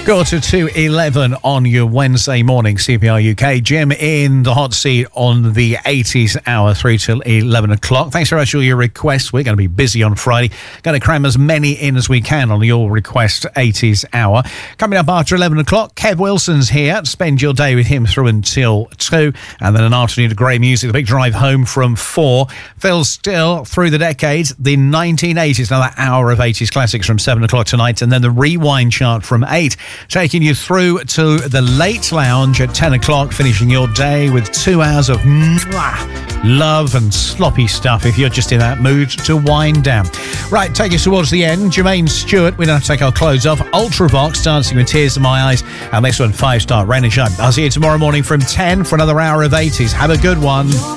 Quarter to 11 on your Wednesday morning, CPR UK. Jim in the hot seat on the 80s hour through till 11 o'clock. Thanks very much for all your requests. We're going to be busy on Friday. Going to cram as many in as we can on your request 80s hour. Coming up after 11 o'clock, Kev Wilson's here. Spend your day with him through until 2. And then an afternoon of great music. The big drive home from 4. Phil Still through the decades. The 1980s, another hour of 80s classics from 7 o'clock tonight. And then the rewind chart from 8. Taking you through to the late lounge at 10 o'clock, finishing your day with 2 hours of love and sloppy stuff if you're just in that mood to wind down. Right, take us towards the end. Jermaine Stewart, we don't have to take our clothes off. Ultravox, Dancing with Tears in My Eyes. And next one, 5-star, Rain and Shine. I'll see you tomorrow morning from 10 for another hour of 80s. Have a good one.